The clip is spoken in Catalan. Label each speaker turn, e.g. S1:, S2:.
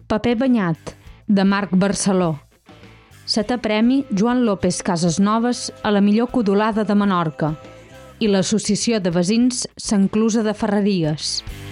S1: Paper banyat, de Marc Barceló. Setè premi Joan López Casasnoves a la millor codolada de Menorca i l'Associació de Veïns Sant Clusa de Ferreries.